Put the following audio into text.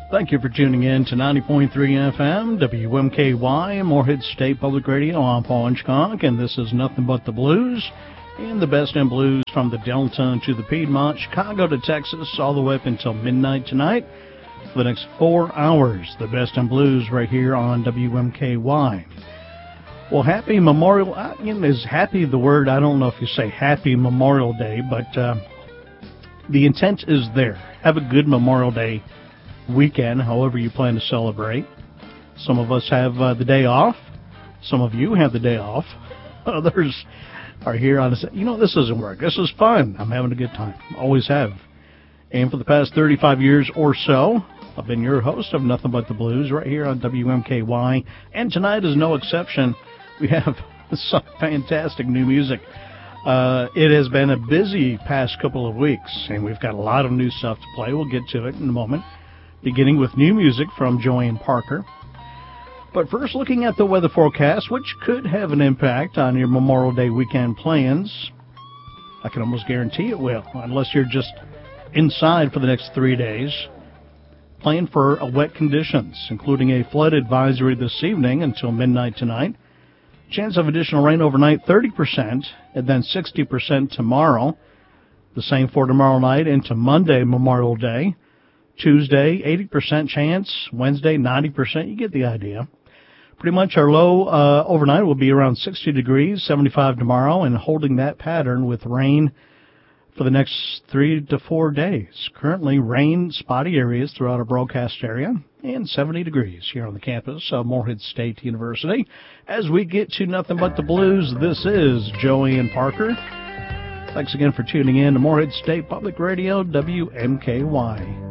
Thank you for tuning in to 90.3 FM, WMKY, Morehead State Public Radio. I'm Paul Inchcock, and this is Nothing But the Blues, and the best in blues from the Delta to the Piedmont, Chicago to Texas, all the way up until midnight tonight. For the next 4 hours, the best in blues right here on WMKY. Well, happy Memorial, is happy the word? I don't know if you say happy Memorial Day, but the intent is there. Have a good Memorial Day weekend, however you plan to celebrate. Some of us have the day off. Some of you have the day off. Others are here on the this doesn't work. This is fun. I'm having a good time. Always have. And for the past 35 years or so, I've been your host of Nothing But the Blues right here on WMKY. And tonight is no exception. We have some fantastic new music. It has been a busy past couple of weeks, and we've got a lot of new stuff to play. We'll get to it in a moment, beginning with new music from Joanne Parker. But first, looking at the weather forecast, which could have an impact on your Memorial Day weekend plans. I can almost guarantee it will, unless you're just inside for the next 3 days. Plan for wet conditions, including a flood advisory this evening until midnight tonight. Chance of additional rain overnight, 30%, and then 60% tomorrow. The same for tomorrow night into Monday, Memorial Day. Tuesday, 80% chance. Wednesday, 90%. You get the idea. Pretty much our low overnight will be around 60 degrees, 75 tomorrow, and holding that pattern with rain for the next 3 to 4 days. Currently, rain, spotty areas throughout our broadcast area, and 70 degrees here on the campus of Morehead State University. As we get to Nothing But the Blues, this is Joanne Parker. Thanks again for tuning in to Morehead State Public Radio, WMKY.